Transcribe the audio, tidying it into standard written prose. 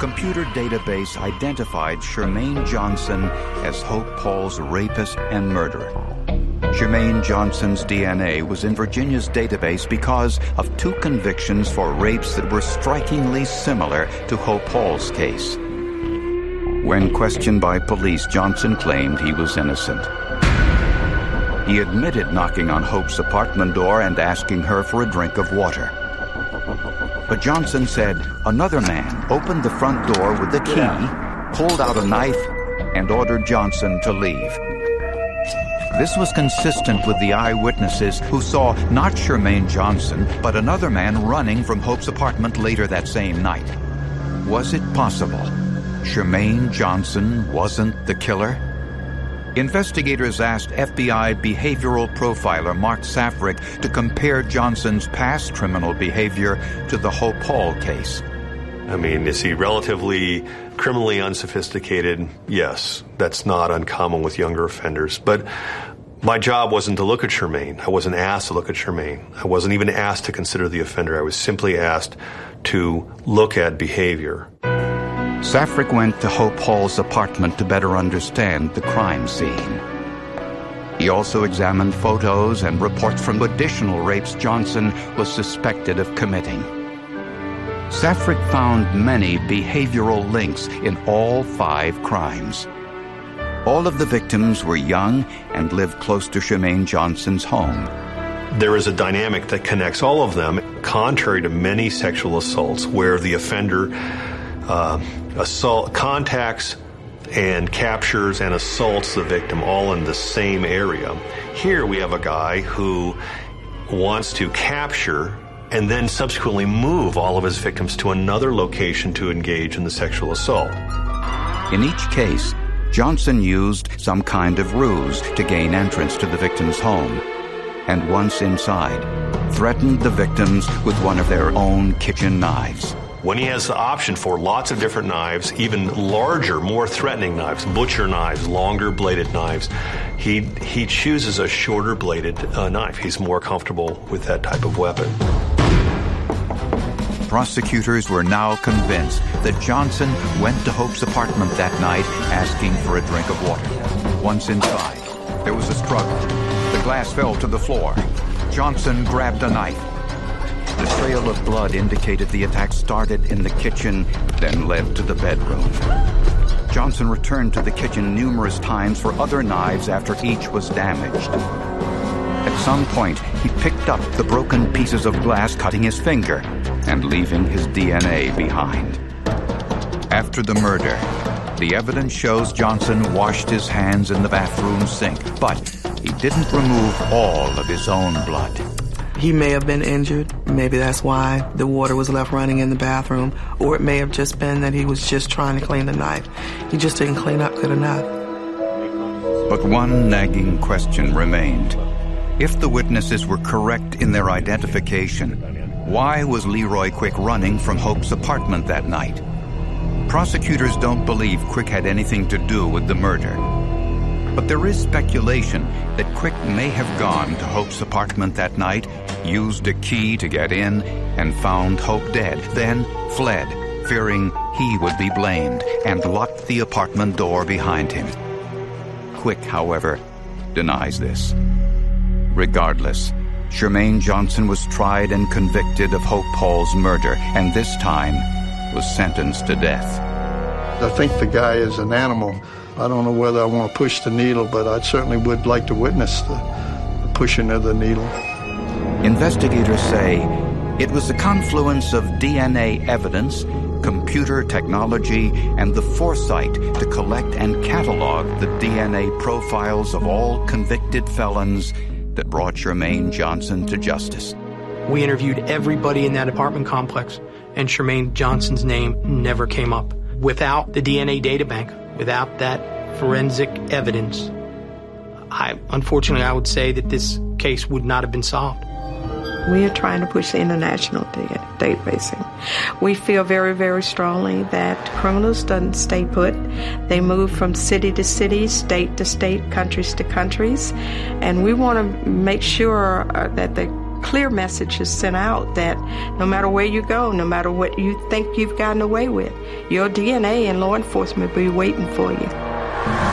computer database identified Shermaine Johnson as Hope Paul's rapist and murderer. Shermaine Johnson's DNA was in Virginia's database because of 2 convictions for rapes that were strikingly similar to Hope Paul's case. When questioned by police, Johnson claimed he was innocent. He admitted knocking on Hope's apartment door and asking her for a drink of water. But Johnson said another man opened the front door with the key, pulled out a knife, and ordered Johnson to leave. This was consistent with the eyewitnesses who saw not Shermaine Johnson, but another man running from Hope's apartment later that same night. Was it possible Shermaine Johnson wasn't the killer? Investigators asked FBI behavioral profiler Mark Safrick to compare Johnson's past criminal behavior to the Hope Paul case. I mean, is he relatively criminally unsophisticated? Yes, that's not uncommon with younger offenders. But my job wasn't to look at Shermaine. I wasn't asked to look at Shermaine. I wasn't even asked to consider the offender. I was simply asked to look at behavior. Safrick went to Hope Hall's apartment to better understand the crime scene. He also examined photos and reports from additional rapes Johnson was suspected of committing. Safrick found many behavioral links in all 5 crimes. All of the victims were young and lived close to Shermaine Johnson's home. There is a dynamic that connects all of them, contrary to many sexual assaults, where the offender contacts and captures and assaults the victim all in the same area. Here we have a guy who wants to capture and then subsequently move all of his victims to another location to engage in the sexual assault. In each case, Johnson used some kind of ruse to gain entrance to the victim's home, and once inside, threatened the victims with one of their own kitchen knives. When he has the option for lots of different knives, even larger, more threatening knives, butcher knives, longer bladed knives, he chooses a shorter bladed knife. He's more comfortable with that type of weapon. Prosecutors were now convinced that Johnson went to Hope's apartment that night asking for a drink of water. Once inside, there was a struggle. The glass fell to the floor. Johnson grabbed a knife. The trail of blood indicated the attack started in the kitchen, then led to the bedroom. Johnson returned to the kitchen numerous times for other knives after each was damaged. At some point, he picked up the broken pieces of glass, cutting his finger and leaving his DNA behind. After the murder, the evidence shows Johnson washed his hands in the bathroom sink, but he didn't remove all of his own blood. He may have been injured. Maybe that's why the water was left running in the bathroom. Or it may have just been that he was just trying to clean the knife. He just didn't clean up good enough. But one nagging question remained. If the witnesses were correct in their identification, why was Leroy Quick running from Hope's apartment that night? Prosecutors don't believe Quick had anything to do with the murder. But there is speculation that Quick may have gone to Hope's apartment that night, used a key to get in, and found Hope dead, then fled, fearing he would be blamed, and locked the apartment door behind him. Quick, however, denies this. Regardless, Shermaine Johnson was tried and convicted of Hope Paul's murder, and this time was sentenced to death. I think the guy is an animal. I don't know whether I want to push the needle, but I certainly would like to witness the pushing of the needle. Investigators say it was the confluence of DNA evidence, computer technology, and the foresight to collect and catalog the DNA profiles of all convicted felons that brought Shermaine Johnson to justice. We interviewed everybody in that apartment complex, and Shermaine Johnson's name never came up. Without the DNA data bank, without that forensic evidence, unfortunately, I would say that this case would not have been solved. We are trying to push the international databasing. We feel very, very strongly that criminals don't stay put. They move from city to city, state to state, countries to countries. And we want to make sure that the clear message is sent out that no matter where you go, no matter what you think you've gotten away with, your DNA and law enforcement will be waiting for you.